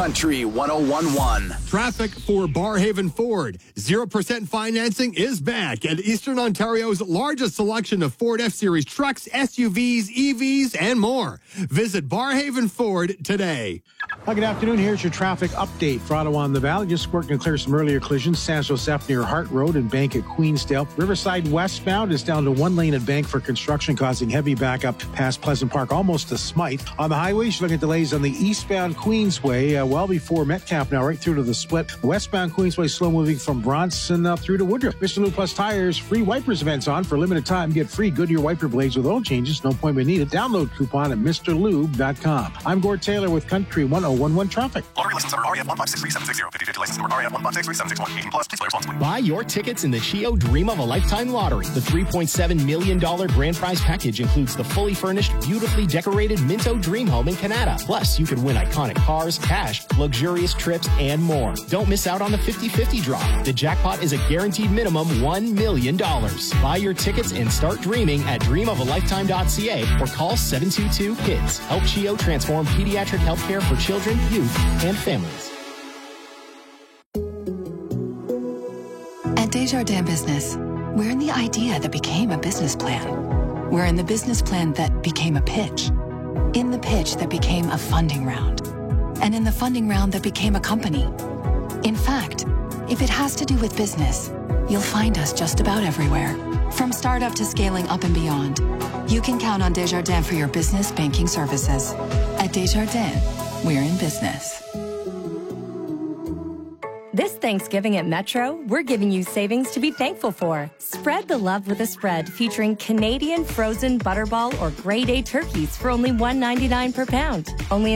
Country 101.1. Traffic for Barhaven Ford. 0% financing is back at Eastern Ontario's largest selection of Ford F-Series trucks, SUVs, EVs, and more. Visit Barhaven Ford today. Well, good afternoon. Here's your traffic update for Ottawa and the Valley. Just working to clear some earlier collisions. San Joseph near Hart Road and Bank at Queensdale. Riverside westbound is down to one lane at Bank for construction, causing heavy backup past Pleasant Park, almost to Smythe. On the highways, you're looking at delays on the eastbound Queensway, well before Metcalf now, right through to the split. The westbound Queensway slow moving from Bronson through to Woodruff. Mr. Lou Plus Tires free wipers events on for a limited time. Get free Goodyear wiper blades with oil changes. No appointment needed. Download coupon at MrLube.com. I'm Gord Taylor with Country 101.1 Traffic. Lottery license number REF 1563760. 50/50 license number REF 1563761. 18 plus. Please play responsibly. Buy your tickets in the Chio Dream of a Lifetime Lottery. The $3.7 million grand prize package includes the fully furnished, beautifully decorated Minto Dream Home in Canada. Plus, you could win iconic cars, cash, luxurious trips, and more. Don't miss out on the 50/50 draw. The jackpot is a guaranteed minimum $1 million. Buy your tickets and start dreaming at dreamofalifetime.ca or call 722-KIDS. Help Chio transform pediatric healthcare for children, youth, and families. At Desjardins Business, we're in the idea that became a business plan. We're in the business plan that became a pitch. In the pitch that became a funding round. And in the funding round that became a company. In fact, if it has to do with business, you'll find us just about everywhere. From startup to scaling up and beyond, you can count on Desjardins for your business banking services. At Desjardins, we're in business. This Thanksgiving at Metro, we're giving you savings to be thankful for. Spread the love with a spread featuring Canadian frozen butterball or grade A turkeys for only $1.99 per pound. Only